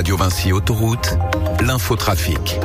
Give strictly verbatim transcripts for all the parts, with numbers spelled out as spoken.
Radio Vinci Autoroute, l'infotrafic.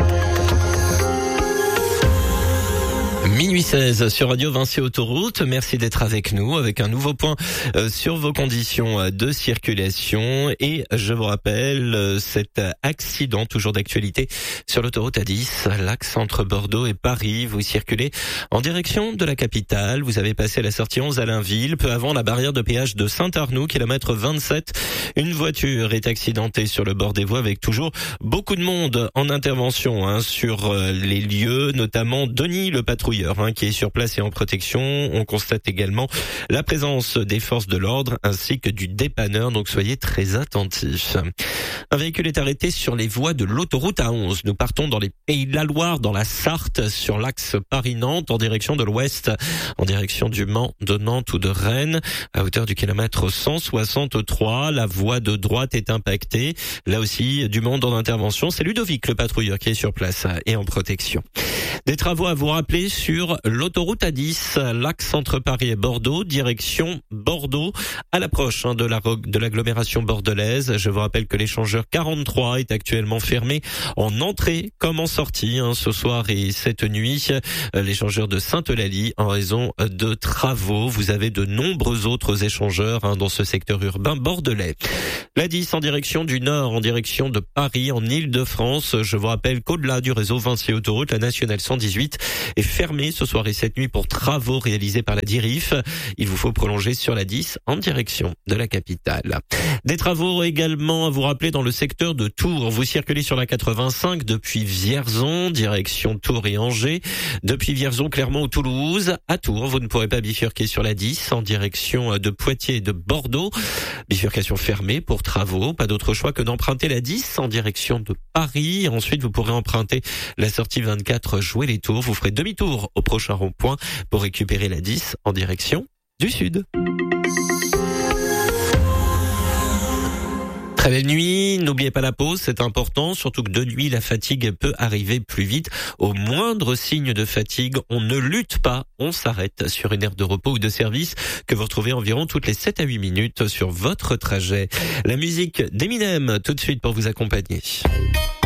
Minuit seize sur Radio Vinci Autoroute. Merci d'être avec nous avec un nouveau point sur vos conditions de circulation. Et je vous rappelle cet accident toujours d'actualité sur l'autoroute A dix, l'axe entre Bordeaux et Paris. Vous circulez en direction de la capitale. Vous avez passé la sortie onze à Blainville, peu avant la barrière de péage de Saint-Arnoux, kilomètre vingt-sept. Une voiture est accidentée sur le bord des voies avec toujours beaucoup de monde en intervention hein, sur les lieux, notamment Denis le patrouilleur. Hein, qui est sur place et en protection. On constate également la présence des forces de l'ordre ainsi que du dépanneur, donc soyez très attentifs. Un véhicule est arrêté sur les voies de l'autoroute A onze. Nous partons dans les Pays de la Loire, dans la Sarthe, sur l'axe Paris-Nantes, en direction de l'ouest, en direction du Mans, de Nantes ou de Rennes, à hauteur du kilomètre cent soixante-trois. La voie de droite est impactée. Là aussi, du monde en intervention. C'est Ludovic, le patrouilleur, qui est sur place et en protection. Des travaux à vous rappeler sur l'autoroute A dix, l'axe entre Paris et Bordeaux, direction Bordeaux, à l'approche hein, de la de l'agglomération bordelaise. Je vous rappelle que l'échangeur quarante-trois est actuellement fermé en entrée comme en sortie hein, ce soir et cette nuit. L'échangeur de Sainte-Eulalie en raison de travaux. Vous avez de nombreux autres échangeurs hein, dans ce secteur urbain bordelais. L'A dix en direction du nord, en direction de Paris, en Île-de-France. Je vous rappelle qu'au-delà du réseau Vinci Autoroute, la nationale cent dix-huit est fermée ce soir et cette nuit pour travaux réalisés par la DIRIF. Il vous faut prolonger sur la dix en direction de la capitale. Des travaux également à vous rappeler dans le secteur de Tours. Vous circulez sur la quatre-vingt-cinq depuis Vierzon, direction Tours et Angers. Depuis Vierzon, Clermont ou Toulouse. À Tours, vous ne pourrez pas bifurquer sur la dix en direction de Poitiers et de Bordeaux. Bifurcation fermée pour travaux. Pas d'autre choix que d'emprunter la dix en direction de Paris. Ensuite, vous pourrez emprunter la sortie vingt-quatre Jouer les Tours. Vous ferez demi-tour au prochain rond-point pour récupérer la dix en direction du sud. Très belle nuit, n'oubliez pas la pause, c'est important, surtout que de nuit, la fatigue peut arriver plus vite. Au moindre signe de fatigue, on ne lutte pas, on s'arrête sur une aire de repos ou de service que vous retrouvez environ toutes les sept à huit minutes sur votre trajet. La musique d'Eminem, tout de suite pour vous accompagner.